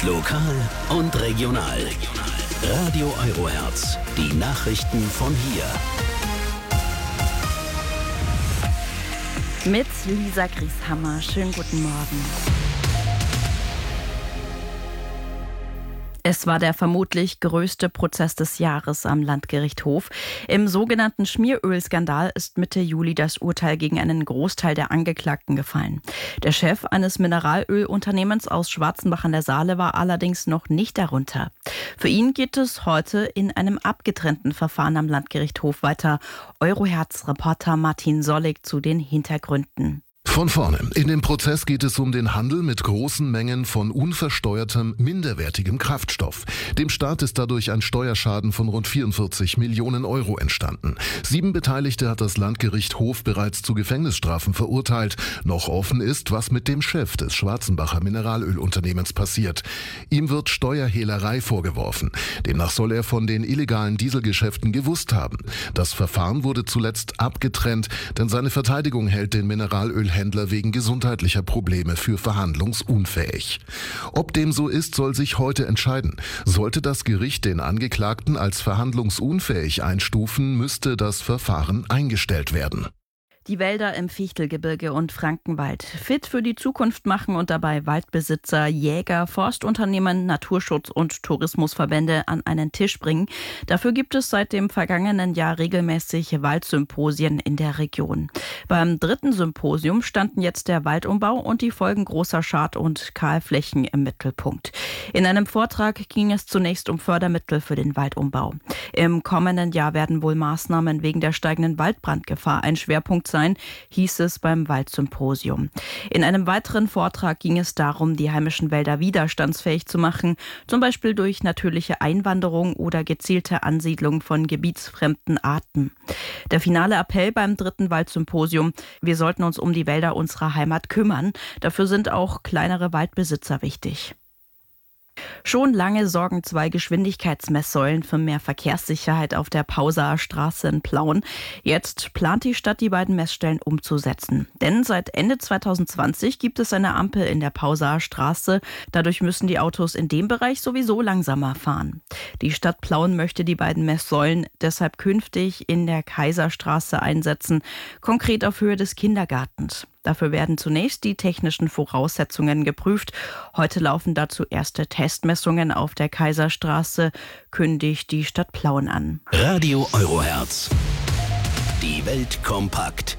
Lokal und regional. Radio Eurohertz. Die Nachrichten von hier. Mit Lisa Grieshammer. Schönen guten Morgen. Es war der vermutlich größte Prozess des Jahres am Landgericht Hof. Im sogenannten Schmierölskandal ist Mitte Juli das Urteil gegen einen Großteil der Angeklagten gefallen. Der Chef eines Mineralölunternehmens aus Schwarzenbach an der Saale war allerdings noch nicht darunter. Für ihn geht es heute in einem abgetrennten Verfahren am Landgericht Hof weiter. Eurohertz-Reporter Martin Sollig zu den Hintergründen. Von vorne. In dem Prozess geht es um den Handel mit großen Mengen von unversteuertem, minderwertigem Kraftstoff. Dem Staat ist dadurch ein Steuerschaden von rund 44 Millionen Euro entstanden. 7 Beteiligte hat das Landgericht Hof bereits zu Gefängnisstrafen verurteilt. Noch offen ist, was mit dem Chef des Schwarzenbacher Mineralölunternehmens passiert. Ihm wird Steuerhehlerei vorgeworfen. Demnach soll er von den illegalen Dieselgeschäften gewusst haben. Das Verfahren wurde zuletzt abgetrennt, denn seine Verteidigung hält den Mineralölhändler wegen gesundheitlicher Probleme für verhandlungsunfähig. Ob dem so ist, soll sich heute entscheiden. Sollte das Gericht den Angeklagten als verhandlungsunfähig einstufen, müsste das Verfahren eingestellt werden. Die Wälder im Fichtelgebirge und Frankenwald fit für die Zukunft machen und dabei Waldbesitzer, Jäger, Forstunternehmen, Naturschutz- und Tourismusverbände an einen Tisch bringen. Dafür gibt es seit dem vergangenen Jahr regelmäßig Waldsymposien in der Region. Beim 3. Symposium standen jetzt der Waldumbau und die Folgen großer Schad- und Kahlflächen im Mittelpunkt. In einem Vortrag ging es zunächst um Fördermittel für den Waldumbau. Im kommenden Jahr werden wohl Maßnahmen wegen der steigenden Waldbrandgefahr ein Schwerpunkt sein, hieß es beim Waldsymposium. In einem weiteren Vortrag ging es darum, die heimischen Wälder widerstandsfähig zu machen, zum Beispiel durch natürliche Einwanderung oder gezielte Ansiedlung von gebietsfremden Arten. Der finale Appell beim 3. Waldsymposium: Wir sollten uns um die Wälder unserer Heimat kümmern. Dafür sind auch kleinere Waldbesitzer wichtig. Schon lange sorgen 2 Geschwindigkeitsmesssäulen für mehr Verkehrssicherheit auf der Pausaer Straße in Plauen. Jetzt plant die Stadt, die beiden Messstellen umzusetzen. Denn seit Ende 2020 gibt es eine Ampel in der Pausaer Straße. Dadurch müssen die Autos in dem Bereich sowieso langsamer fahren. Die Stadt Plauen möchte die beiden Messsäulen deshalb künftig in der Kaiserstraße einsetzen, konkret auf Höhe des Kindergartens. Dafür werden zunächst die technischen Voraussetzungen geprüft. Heute laufen dazu erste Testmessungen auf der Kaiserstraße, kündigt die Stadt Plauen an. Radio Eurohertz. Die Welt kompakt.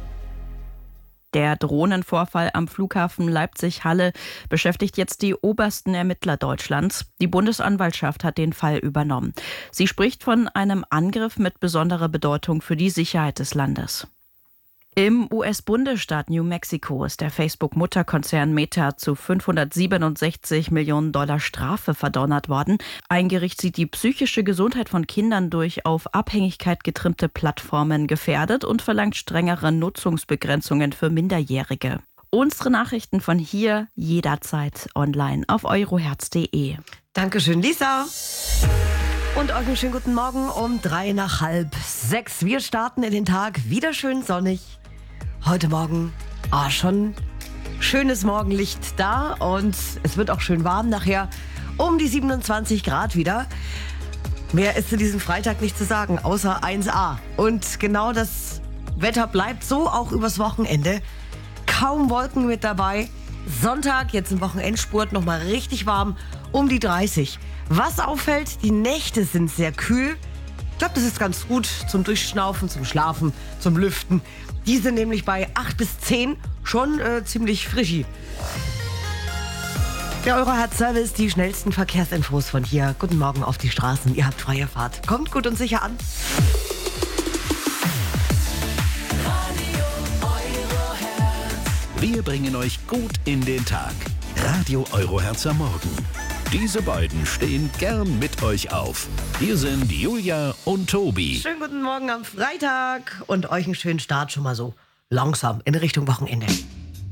Der Drohnenvorfall am Flughafen Leipzig-Halle beschäftigt jetzt die obersten Ermittler Deutschlands. Die Bundesanwaltschaft hat den Fall übernommen. Sie spricht von einem Angriff mit besonderer Bedeutung für die Sicherheit des Landes. Im US-Bundesstaat New Mexico ist der Facebook-Mutterkonzern Meta zu $567 Millionen Strafe verdonnert worden. Ein Gericht sieht die psychische Gesundheit von Kindern durch auf Abhängigkeit getrimmte Plattformen gefährdet und verlangt strengere Nutzungsbegrenzungen für Minderjährige. Unsere Nachrichten von hier jederzeit online auf eurohertz.de. Dankeschön, Lisa. Und euch einen schönen guten Morgen um 5:03. Wir starten in den Tag wieder schön sonnig. Heute Morgen schon schönes Morgenlicht da und es wird auch schön warm nachher. Um die 27 Grad wieder. Mehr ist zu diesem Freitag nicht zu sagen, außer 1A. Und genau das Wetter bleibt so auch übers Wochenende. Kaum Wolken mit dabei. Sonntag, jetzt im Wochenendspurt, nochmal richtig warm, um die 30. Was auffällt, die Nächte sind sehr kühl. Ich glaube, das ist ganz gut zum Durchschnaufen, zum Schlafen, zum Lüften. Die sind nämlich bei 8 bis 10 schon ziemlich frischi. Der Eurohertz-Service, die schnellsten Verkehrsinfos von hier. Guten Morgen auf die Straßen, ihr habt freie Fahrt. Kommt gut und sicher an. Wir bringen euch gut in den Tag. Radio Eurohertz am Morgen. Diese beiden stehen gern mit euch auf. Hier sind Julia und Tobi. Schönen guten Morgen am Freitag und euch einen schönen Start schon mal so langsam in Richtung Wochenende.